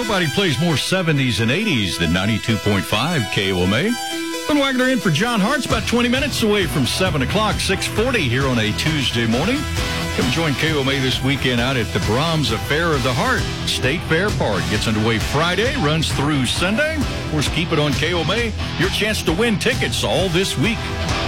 Nobody plays more 70s and 80s than 92.5 KOMA. Ben Wagner in for John Hart's about 20 minutes away from 7 o'clock, 6:40 here on a Tuesday morning. Come join KOMA this weekend out at the Brahms Affair of the Heart. State Fair Park gets underway Friday, runs through Sunday. Of course, keep it on KOMA. Your chance to win tickets all this week.